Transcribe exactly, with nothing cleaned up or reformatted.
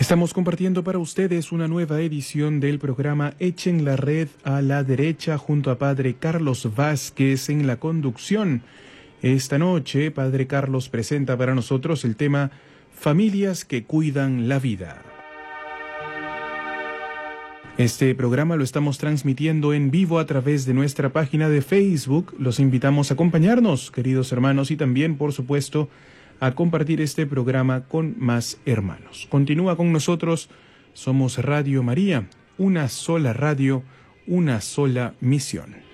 Estamos compartiendo para ustedes una nueva edición del programa Echen la Red a la Derecha junto a Padre Carlos Vázquez en la conducción. Esta noche, Padre Carlos presenta para nosotros el tema Familias que cuidan la vida. Este programa lo estamos transmitiendo en vivo a través de nuestra página de Facebook. Los invitamos a acompañarnos, queridos hermanos, y también, por supuesto, a compartir este programa con más hermanos. Continúa con nosotros, somos Radio María, una sola radio, una sola misión.